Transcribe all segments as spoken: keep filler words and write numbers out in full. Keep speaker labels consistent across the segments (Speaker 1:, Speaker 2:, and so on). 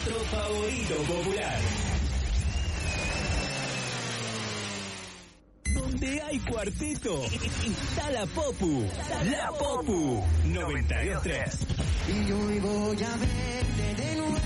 Speaker 1: otro favorito popular. Donde hay cuarteto, está la Popu. La Popu noventa y dos tres.
Speaker 2: Y hoy voy a verte de nuevo.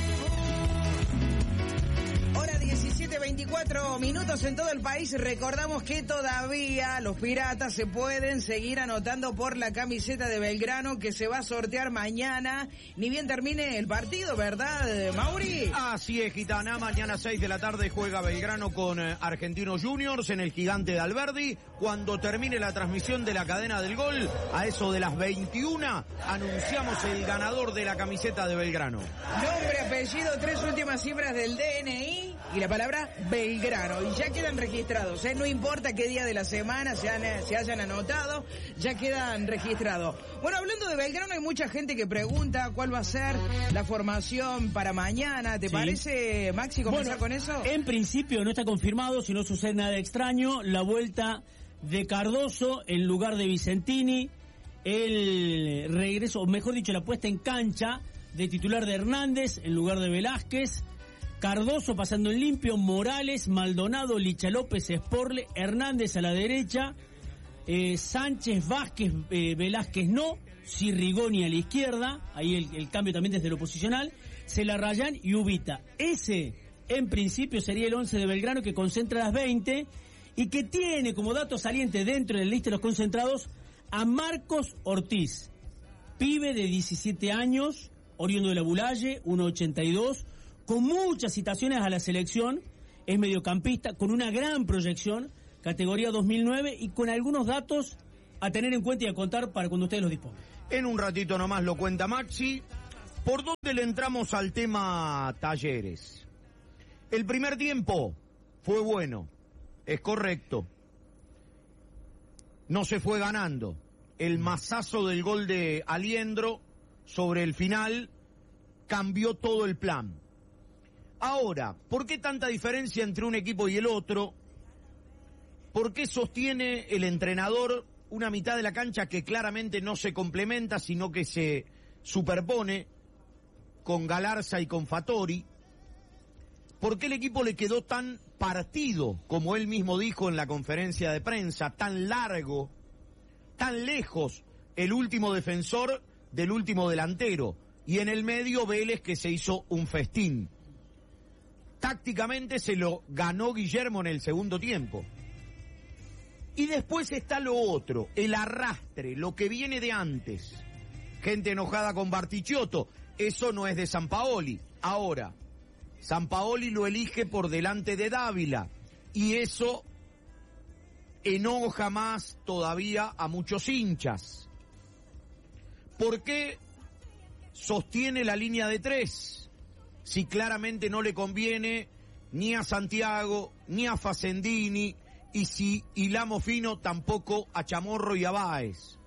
Speaker 3: Hora diecisiete veinticuatro minutos en todo el país. Recordamos que todavía los piratas se pueden seguir anotando por la camiseta de Belgrano que se va a sortear mañana, ni bien termine el partido, ¿verdad, Mauri?
Speaker 4: Así es, Gitana. Mañana seis de la tarde juega Belgrano con eh, Argentinos Juniors en el Gigante de Alberdi. Cuando termine la transmisión de la cadena del gol, a eso de las veintiuna, anunciamos el ganador de la camiseta de Belgrano.
Speaker 3: Nombre, apellido, tres últimas cifras del D N I y la palabra Belgrano. Y ya quedan registrados, ¿eh? No importa qué día de la semana se, han, se hayan anotado, ya quedan registrados. Bueno, hablando de Belgrano, hay mucha gente que pregunta cuál va a ser la formación para mañana. ¿Te sí. parece, Maxi, comenzar
Speaker 5: bueno,
Speaker 3: con eso?
Speaker 5: En principio no está confirmado, si no sucede nada extraño, la vuelta de Cardoso en lugar de Vicentini, el regreso, o mejor dicho, la puesta en cancha de titular de Hernández en lugar de Velázquez, Cardoso pasando en limpio, Morales, Maldonado, Licha López, Sporle, Hernández a la derecha, eh, Sánchez, Vázquez, eh, Velázquez no, Sirrigoni a la izquierda, ahí el, el cambio también desde lo posicional, Celarrayán y Ubita. Ese, en principio, sería el once de Belgrano que concentra a las veinte y que tiene como dato saliente dentro de la lista de los concentrados a Marcos Ortiz, pibe de diecisiete años, oriundo de la Bulalle, uno ochenta y dos, con muchas citaciones a la selección, es mediocampista, con una gran proyección, categoría dos mil nueve y con algunos datos a tener en cuenta y a contar para cuando ustedes los dispongan.
Speaker 4: En un ratito nomás lo cuenta Maxi. ¿Por dónde le entramos al tema Talleres? El primer tiempo fue bueno, es correcto. No se fue ganando. El mazazo del gol de Aliendro sobre el final cambió todo el plan. Ahora, ¿por qué tanta diferencia entre un equipo y el otro? ¿Por qué sostiene el entrenador una mitad de la cancha que claramente no se complementa, sino que se superpone con Galarza y con Fattori? ¿Por qué el equipo le quedó tan partido, como él mismo dijo en la conferencia de prensa, tan largo, tan lejos el último defensor del último delantero? Y en el medio Vélez, que se hizo un festín. Tácticamente se lo ganó Guillermo en el segundo tiempo. Y después está lo otro, el arrastre, lo que viene de antes. Gente enojada con Bartichotto, eso no es de Sampaoli. Ahora, Sampaoli lo elige por delante de Dávila, y eso enoja más todavía a muchos hinchas. ¿Por qué sostiene la línea de tres? Si claramente no le conviene ni a Santiago, ni a Facendini, y si hilamos fino tampoco a Chamorro y a Báez.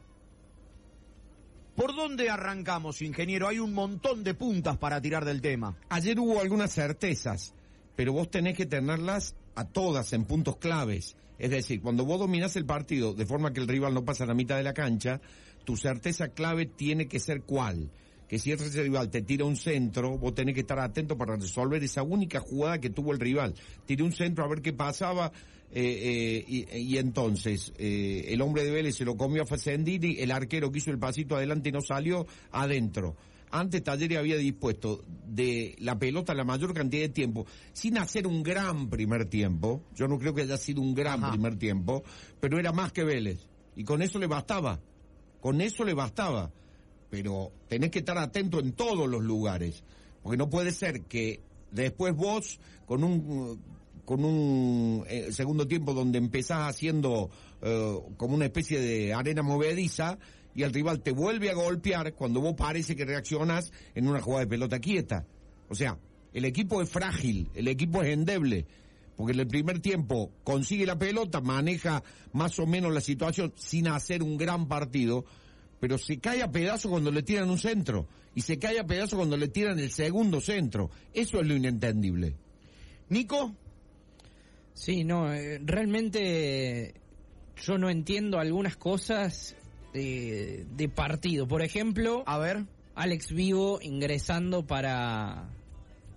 Speaker 4: ¿Por dónde arrancamos, ingeniero? Hay un montón de puntas para tirar del tema.
Speaker 6: Ayer hubo algunas certezas, pero vos tenés que tenerlas a todas en puntos claves. Es decir, cuando vos dominás el partido de forma que el rival no pasa a la mitad de la cancha, tu certeza clave tiene que ser ¿cuál? Que si ese rival te tira un centro, vos tenés que estar atento para resolver esa única jugada que tuvo el rival. Tiré un centro a ver qué pasaba, eh, eh, y, y entonces eh, el hombre de Vélez se lo comió a Facendini, el arquero que hizo el pasito adelante y no salió, adentro. Antes Talleres había dispuesto de la pelota la mayor cantidad de tiempo, sin hacer un gran primer tiempo. Yo no creo que haya sido un gran Ajá. primer tiempo, pero era más que Vélez. Y con eso le bastaba. Con eso le bastaba. Pero tenés que estar atento en todos los lugares, porque no puede ser que después vos, con un con un eh, segundo tiempo donde empezás haciendo eh, como una especie de arena movediza, y el rival te vuelve a golpear cuando vos parece que reaccionás en una jugada de pelota quieta. O sea, el equipo es frágil, el equipo es endeble, porque en el primer tiempo consigue la pelota, maneja más o menos la situación sin hacer un gran partido, pero se cae a pedazo cuando le tiran un centro, y se cae a pedazo cuando le tiran el segundo centro. Eso es lo inentendible.
Speaker 4: ¿Nico?
Speaker 7: Sí, no, eh, realmente yo no entiendo algunas cosas de, de partido. Por ejemplo,
Speaker 4: a ver,
Speaker 7: Alex Vigo ingresando para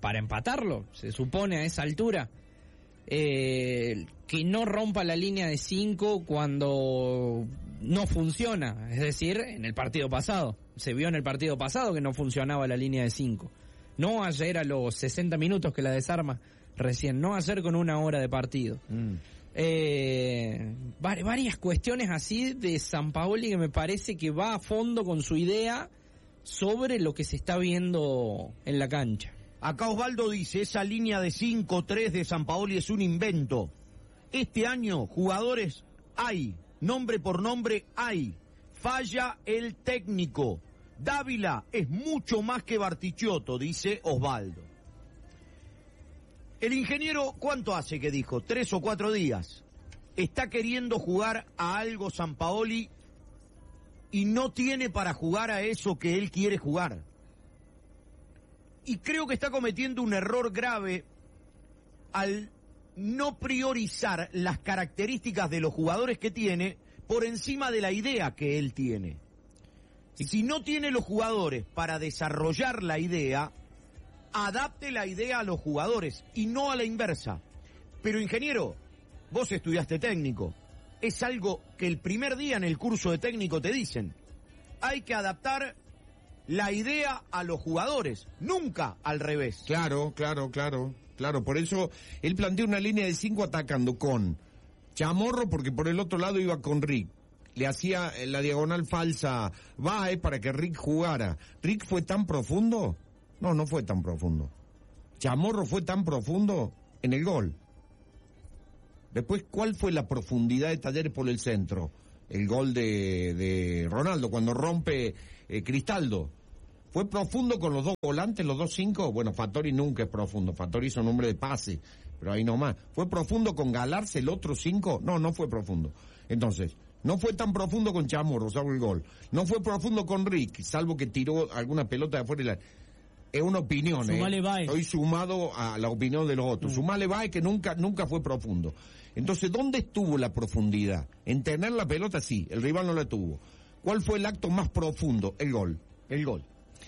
Speaker 7: para empatarlo, se supone a esa altura. Eh, que no rompa la línea de cinco cuando no funciona, es decir, en el partido pasado. Se vio en el partido pasado que no funcionaba la línea de cinco. No ayer a los sesenta minutos que la desarma recién, no ayer con una hora de partido. Mm. Eh, varias cuestiones así de Sampaoli que me parece que va a fondo con su idea sobre lo que se está viendo en la cancha.
Speaker 4: Acá Osvaldo dice, esa línea de cinco tres de Sampaoli es un invento. Este año jugadores hay, nombre por nombre hay. Falla el técnico. Dávila es mucho más que Bartichotto, dice Osvaldo. El ingeniero, ¿cuánto hace que dijo? Tres o cuatro días. Está queriendo jugar a algo Sampaoli y no tiene para jugar a eso que él quiere jugar. Y creo que está cometiendo un error grave al no priorizar las características de los jugadores que tiene por encima de la idea que él tiene. Y si no tiene los jugadores para desarrollar la idea, adapte la idea a los jugadores y no a la inversa. Pero ingeniero, vos estudiaste técnico. Es algo que el primer día en el curso de técnico te dicen. Hay que adaptar la idea a los jugadores, nunca al revés.
Speaker 6: Claro, claro, claro, claro. Por eso él planteó una línea de cinco atacando con Chamorro, porque por el otro lado iba con Rick. Le hacía la diagonal falsa Bae para que Rick jugara. ¿Rick fue tan profundo? No, no fue tan profundo. Chamorro fue tan profundo en el gol. Después, ¿cuál fue la profundidad de Talleres por el centro? El gol de, de Ronaldo, cuando rompe eh, Cristaldo. ¿Fue profundo con los dos volantes, los dos cinco? Bueno, Fattori nunca es profundo. Fattori es un hombre de pase, pero ahí nomás. ¿Fue profundo con Galarza, el otro cinco? No, no fue profundo. Entonces, no fue tan profundo con Chamorro, salvo el gol. No fue profundo con Rick, salvo que tiró alguna pelota de afuera y la... Es una opinión,
Speaker 5: Sumale
Speaker 6: eh.
Speaker 5: Bae.
Speaker 6: Estoy sumado a la opinión de los otros. Mm. Sumale Bae, que nunca, nunca fue profundo. Entonces, ¿dónde estuvo la profundidad? En tener la pelota, sí, el rival no la tuvo. ¿Cuál fue el acto más profundo? El gol. El gol.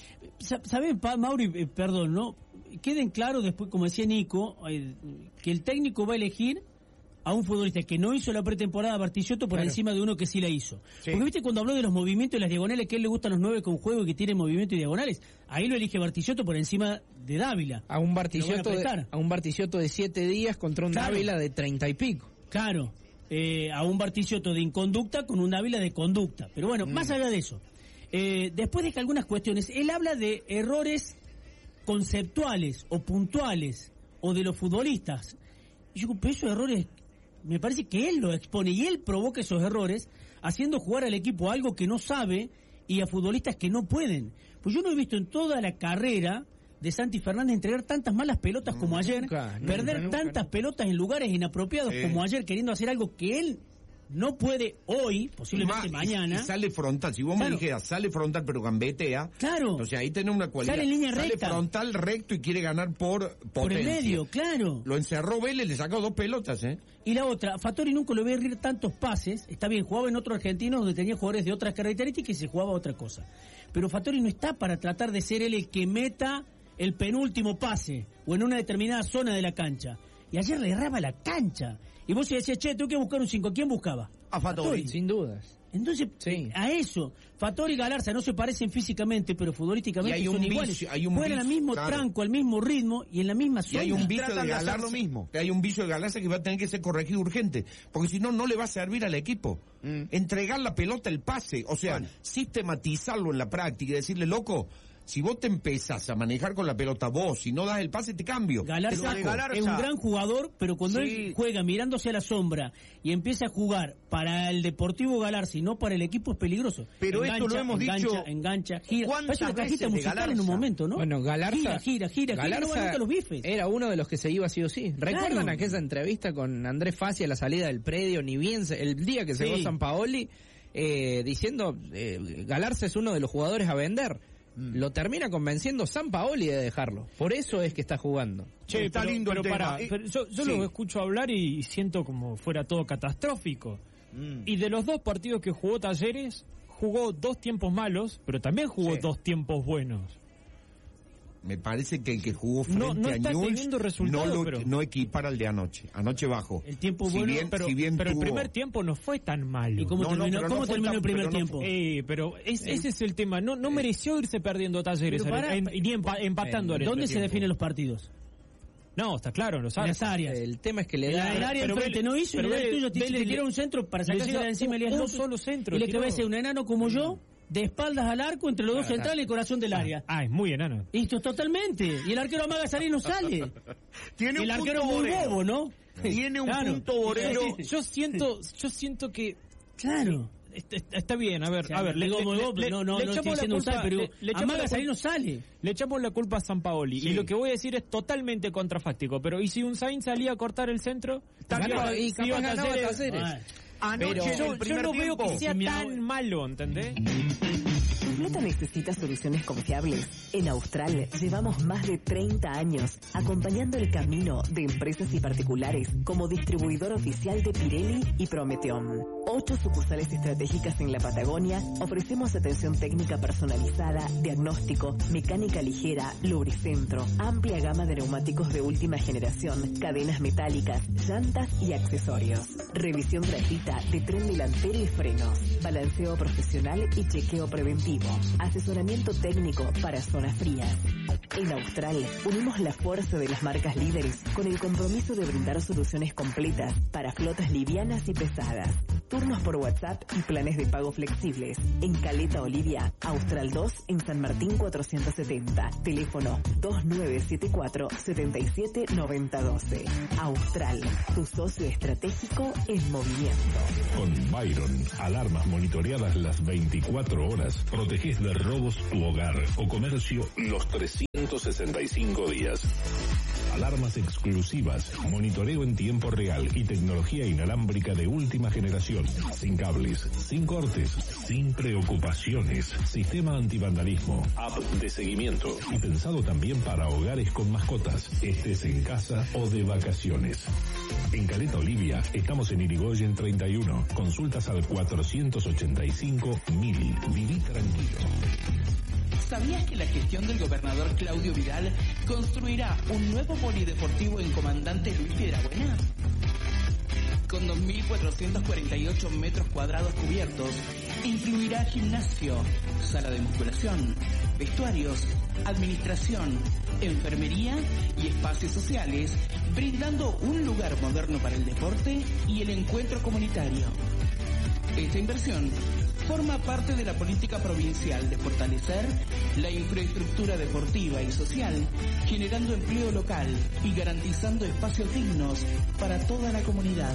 Speaker 5: ¿Saben, Mauri, eh, perdón, ¿no? Queden claros después, como decía Nico, eh, que el técnico va a elegir a un futbolista que no hizo la pretemporada Bartichotto por claro. encima de uno que sí la hizo. Sí. Porque viste cuando habló de los movimientos y las diagonales, que a él le gustan los nueve con juego y que tienen movimientos y diagonales, ahí lo elige Bartichotto por encima de Dávila.
Speaker 7: A un Bartichotto de, a un Bartichotto de siete días contra un claro. Dávila de treinta y pico.
Speaker 5: Claro, eh, a un Bartichotto de inconducta con un Dávila de conducta. Pero bueno, mm. más allá de eso, eh, después de que algunas cuestiones, él habla de errores conceptuales o puntuales o de los futbolistas. Y yo, pero esos errores, me parece que él lo expone y él provoca esos errores haciendo jugar al equipo algo que no sabe y a futbolistas que no pueden. Pues yo no he visto en toda la carrera de Santi Fernández entregar tantas malas pelotas como
Speaker 7: nunca,
Speaker 5: ayer,
Speaker 7: nunca,
Speaker 5: perder
Speaker 7: nunca,
Speaker 5: tantas
Speaker 7: nunca.
Speaker 5: pelotas en lugares inapropiados
Speaker 6: sí.
Speaker 5: como ayer, queriendo hacer algo que él no puede hoy, posiblemente
Speaker 6: y
Speaker 5: mañana.
Speaker 6: Y sale frontal, si vos
Speaker 5: claro.
Speaker 6: me dijeras, sale frontal pero gambetea,
Speaker 5: claro.
Speaker 6: entonces ahí tenés una cualidad.
Speaker 5: Sale en línea
Speaker 6: sale
Speaker 5: recta.
Speaker 6: frontal recto y quiere ganar por potencia.
Speaker 5: Por el medio, claro.
Speaker 6: Lo encerró Vélez, le sacó dos pelotas, ¿eh?
Speaker 5: Y la otra, Fattori nunca lo ve abrir tantos pases, está bien, jugaba en otro argentino donde tenía jugadores de otras características y se jugaba otra cosa. Pero Fattori no está para tratar de ser él el que meta el penúltimo pase o en una determinada zona de la cancha. Y ayer le erraba la cancha. Y vos decías, che, tengo que buscar un cinco. ¿Quién buscaba?
Speaker 4: A Fattori.
Speaker 7: Sin dudas.
Speaker 5: Entonces,
Speaker 7: sí.
Speaker 5: a eso, Fattori y Galarza no se parecen físicamente, pero futbolísticamente son
Speaker 6: vicio,
Speaker 5: iguales.
Speaker 6: Hay un
Speaker 5: Juegan
Speaker 6: vicio,
Speaker 5: al mismo
Speaker 6: claro.
Speaker 5: tranco, al mismo ritmo y en la misma zona.
Speaker 6: Y hay un vicio
Speaker 4: Tratan
Speaker 6: de
Speaker 4: de hacer
Speaker 6: Galarza,
Speaker 4: lo mismo.
Speaker 6: hay un vicio de Galarza que va a tener que ser corregido urgente, porque si no, no le va a servir al equipo. Mm. Entregar la pelota, el pase, o sea, bueno. sistematizarlo en la práctica y decirle, loco, si vos te empezás a manejar con la pelota vos, si no das el pase, te cambio.
Speaker 5: Galarza,
Speaker 6: te
Speaker 5: Galarza es un gran jugador, pero cuando
Speaker 4: sí.
Speaker 5: él juega mirándose a la sombra y empieza a jugar para el Deportivo Galarza y no para el equipo, es peligroso.
Speaker 4: Pero
Speaker 5: engancha,
Speaker 4: esto lo hemos
Speaker 5: engancha,
Speaker 4: dicho.
Speaker 5: Engancha, gira.
Speaker 4: ¿Cuántas
Speaker 5: Parece una cajita
Speaker 4: veces de
Speaker 5: musical
Speaker 4: Galarza?
Speaker 5: en un momento, ¿no?
Speaker 7: Bueno, Galarza...
Speaker 5: Gira, gira, gira,
Speaker 7: Galarza
Speaker 5: gira, no nunca los bifes.
Speaker 7: Era uno de los que se iba sí o sí. ¿Recuerdan
Speaker 5: Claro.
Speaker 7: aquella entrevista con Andrés Fassi a la salida del predio? Ni bien, se, el día que se
Speaker 5: Sí.
Speaker 7: fue Sampaoli, eh, diciendo, eh, Galarza es uno de los jugadores a vender. Lo termina convenciendo Sampaoli de dejarlo. Por eso es que está jugando.
Speaker 8: Che,
Speaker 4: está
Speaker 8: pero,
Speaker 4: lindo
Speaker 8: pero
Speaker 4: el tema.
Speaker 8: pará,
Speaker 4: Eh,
Speaker 8: pero yo, yo
Speaker 4: sí.
Speaker 8: lo escucho hablar y siento como fuera todo catastrófico.
Speaker 4: Mm.
Speaker 8: Y de los dos partidos que jugó Talleres, jugó dos tiempos malos, pero también jugó
Speaker 4: Sí.
Speaker 8: dos tiempos buenos.
Speaker 6: Me parece que el que jugó frente
Speaker 8: No, no
Speaker 6: a
Speaker 8: está
Speaker 6: Newell's
Speaker 8: teniendo resultados,
Speaker 6: no, lo,
Speaker 8: pero-
Speaker 6: no equipara al de anoche. Anoche bajó.
Speaker 5: El tiempo
Speaker 6: Si
Speaker 5: bueno,
Speaker 6: bien-
Speaker 8: Pero,
Speaker 6: si bien
Speaker 8: pero
Speaker 6: tuvo-
Speaker 8: el primer tiempo no fue tan malo.
Speaker 5: ¿Y cómo
Speaker 6: No, no,
Speaker 5: terminó,
Speaker 6: pero no
Speaker 5: cómo
Speaker 6: fue
Speaker 5: terminó
Speaker 6: tan-
Speaker 5: el primer
Speaker 6: pero no
Speaker 5: tiempo?
Speaker 8: Eh, pero es- ese es el tema. No, no mereció irse perdiendo Talleres
Speaker 5: Pero
Speaker 8: en-
Speaker 5: para-
Speaker 8: en- ni empa- empatando en el
Speaker 5: ¿Dónde se
Speaker 8: entretiempo.
Speaker 5: definen los partidos?
Speaker 8: No, está claro, lo
Speaker 5: En
Speaker 8: sabes.
Speaker 5: las áreas.
Speaker 7: El tema es que le
Speaker 5: En
Speaker 7: da...
Speaker 5: el área
Speaker 8: pero
Speaker 5: enfrente
Speaker 8: Vélez-
Speaker 5: no hizo, y en
Speaker 8: pero
Speaker 5: el área
Speaker 8: Vélez-
Speaker 5: tuyo te, te
Speaker 8: Vélez
Speaker 5: tira
Speaker 8: le-
Speaker 5: un centro para
Speaker 8: le
Speaker 5: sacarse
Speaker 8: llega
Speaker 5: de encima Elías
Speaker 8: un
Speaker 5: López.
Speaker 8: solo centro
Speaker 5: Y le
Speaker 8: tiró.
Speaker 5: cabecea un enano como yo, de espaldas al arco, entre los dos centrales y el corazón del área.
Speaker 8: Ah, es muy enano.
Speaker 5: Y esto totalmente. Y el arquero amaga salir y no sale.
Speaker 4: Tiene
Speaker 5: El
Speaker 4: un
Speaker 5: arquero
Speaker 4: punto
Speaker 5: muy
Speaker 4: Borero.
Speaker 5: bobo, ¿no?
Speaker 4: Tiene un
Speaker 5: Claro.
Speaker 4: punto Borero.
Speaker 8: Yo siento, yo siento que
Speaker 5: Claro.
Speaker 8: está, está bien. A ver,
Speaker 5: O sea,
Speaker 8: a ver, le,
Speaker 5: digo,
Speaker 8: le-
Speaker 5: bobo,
Speaker 8: le-
Speaker 5: no, no,
Speaker 8: le
Speaker 5: no
Speaker 8: echamos
Speaker 5: estoy
Speaker 8: la
Speaker 5: diciendo
Speaker 8: culpa,
Speaker 5: usar, pero
Speaker 8: le- le echamos
Speaker 5: amaga
Speaker 8: la
Speaker 5: salir y no
Speaker 8: culpa-
Speaker 5: sale.
Speaker 8: Le echamos la culpa a San Paoli.
Speaker 4: Sí.
Speaker 8: Y lo que voy a decir es totalmente contrafáctico. Pero ¿y si un Sainz salía a cortar el centro?
Speaker 7: Ganaba, y
Speaker 8: Si iba
Speaker 7: capaz ganaba
Speaker 8: Talleres-
Speaker 7: Talleres.
Speaker 5: Ah,
Speaker 4: Anoche
Speaker 8: Pero
Speaker 4: en
Speaker 8: yo,
Speaker 4: el
Speaker 8: yo
Speaker 4: primer
Speaker 8: no veo
Speaker 4: tiempo.
Speaker 8: que sea
Speaker 5: Si mi
Speaker 8: tan
Speaker 5: abue-
Speaker 8: malo, ¿entendés?
Speaker 9: ¿Tu flota necesita soluciones confiables? En Austral llevamos más de treinta años acompañando el camino de empresas y particulares como distribuidor oficial de Pirelli y Prometeon. Ocho sucursales estratégicas en la Patagonia, ofrecemos atención técnica personalizada, diagnóstico, mecánica ligera, lubricentro, amplia gama de neumáticos de última generación, cadenas metálicas, llantas y accesorios. Revisión gratuita de tren delantero y frenos, balanceo profesional y chequeo preventivo. Asesoramiento técnico para zonas frías. En Austral, unimos la fuerza de las marcas líderes con el compromiso de brindar soluciones completas para flotas livianas y pesadas. Turnos por WhatsApp y planes de pago flexibles. En Caleta Olivia, Austral dos en San Martín cuatrocientos setenta. Teléfono dos nueve siete cuatro, siete siete nueve cero uno dos. Austral, tu socio estratégico en movimiento.
Speaker 10: Con Byron, alarmas monitoreadas las veinticuatro horas, protegés de robos tu hogar o comercio los trescientos sesenta y cinco días. Alarmas exclusivas, monitoreo en tiempo real y tecnología inalámbrica de última generación. Sin cables, sin cortes, sin preocupaciones. Sistema antivandalismo, app de seguimiento y pensado también para hogares con mascotas, estés en casa o de vacaciones. En Caleta Olivia estamos en Irigoyen treinta y uno. Consultas al cuatrocientos ochenta y cinco mil. Viví tranquilo.
Speaker 11: ¿Sabías que la gestión del gobernador Claudio Vidal construirá un nuevo polideportivo en Comandante Luis Piedrabuena? Con dos mil cuatrocientos cuarenta y ocho metros cuadrados cubiertos, incluirá gimnasio, sala de musculación, vestuarios, administración, enfermería y espacios sociales, brindando un lugar moderno para el deporte y el encuentro comunitario. Esta inversión forma parte de la política provincial de fortalecer la infraestructura deportiva y social, generando empleo local y garantizando espacios dignos para toda la comunidad.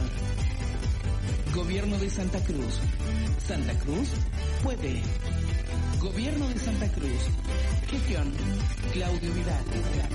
Speaker 11: Gobierno de Santa Cruz. Santa Cruz puede. Gobierno de Santa Cruz. Gestión Claudio Vidal.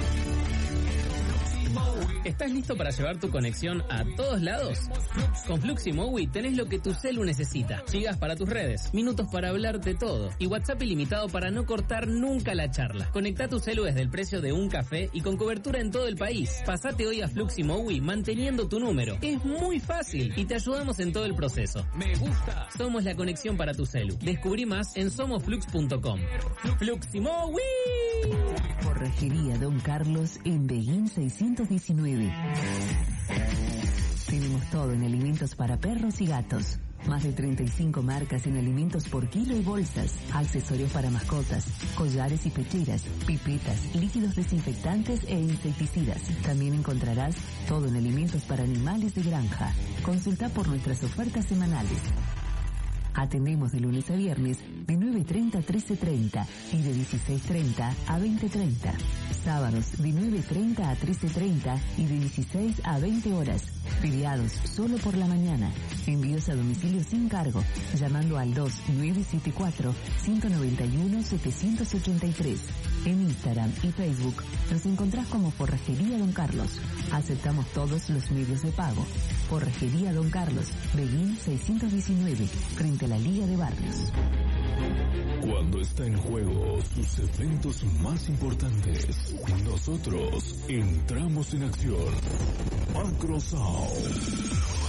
Speaker 12: ¿Estás listo para llevar tu conexión a todos lados? Con Fluximowi tenés lo que tu celu necesita. Gigas para tus redes, minutos para hablar de todo y WhatsApp ilimitado para no cortar nunca la charla. Conecta tu celu desde el precio de un café y con cobertura en todo el país. Pasate hoy a Fluximowi manteniendo tu número. Es muy fácil y te ayudamos en todo el proceso. Me gusta. Somos la conexión para tu celu. Descubrí más en somosflux punto com. Fluximowi.
Speaker 13: Forrajería Don Carlos en Beguín seiscientos diecinueve. Tenemos todo en alimentos para perros y gatos. Más de treinta y cinco marcas en alimentos por kilo y bolsas, accesorios para mascotas, collares y pecheras, pipetas, líquidos desinfectantes e insecticidas. También encontrarás todo en alimentos para animales de granja. Consulta por nuestras ofertas semanales. Atendemos de lunes a viernes de nueve treinta a trece treinta y de dieciséis treinta a veinte treinta. Sábados de nueve treinta a trece treinta y de dieciséis a veinte horas. Feriados solo por la mañana. Envíos a domicilio sin cargo, llamando al dos nueve siete cuatro, uno nueve uno, siete ocho tres. En Instagram y Facebook nos encontrás como Forrajería Don Carlos. Aceptamos todos los medios de pago. Forrajería Don Carlos, Beguín seiscientos diecinueve, frente a la Liga de Barrios.
Speaker 10: Cuando está en juego sus eventos más importantes, nosotros entramos en acción. Macro Sound.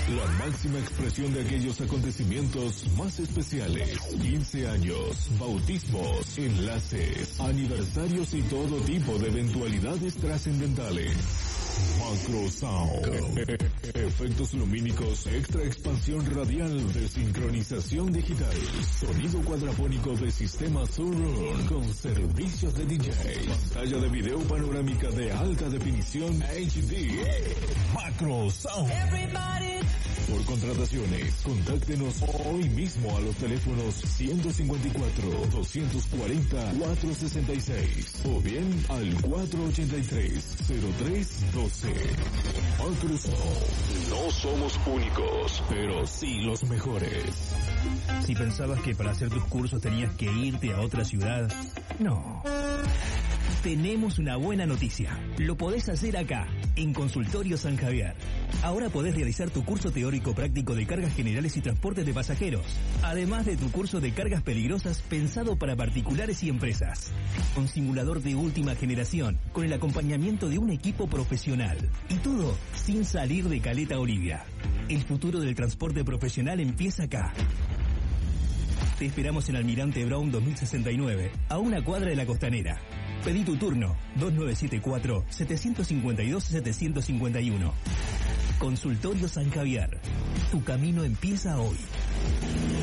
Speaker 10: La máxima expresión de aquellos acontecimientos más especiales. quince años, bautismos, enlaces, aniversarios y todo tipo de eventualidades trascendentales. Macro Sound. Efectos lumínicos, extra expansión radial de sincronización digital. Sonido cuadrafónico de sistema Surround con servicios de D J. Pantalla de video panorámica de alta definición H D. Macro Sound. Por contrataciones, contáctenos hoy mismo a los teléfonos ciento cincuenta y cuatro, doscientos cuarenta, cuatrocientos sesenta y seis o bien al cuatrocientos ochenta y tres, cero tres doce. Macro Sound. No somos únicos, pero sí los mejores.
Speaker 1: Si pensabas que para hacer tus cursos tenías que irte a otra ciudad, no. Tenemos una buena noticia. Lo podés hacer acá, en Consultorio San Javier. Ahora podés realizar tu curso teórico práctico de cargas generales y transportes de pasajeros, además de tu curso de cargas peligrosas pensado para particulares y empresas. Un simulador de última generación, con el acompañamiento de un equipo profesional. Y todo sin salir de Caleta Olivia. El futuro del transporte profesional empieza acá. Te esperamos en Almirante Brown dos mil sesenta y nueve, a una cuadra de la Costanera. Pedí tu turno, dos nueve siete cuatro, siete cinco dos, siete cinco uno. Consultorio San Javier. Tu camino empieza hoy.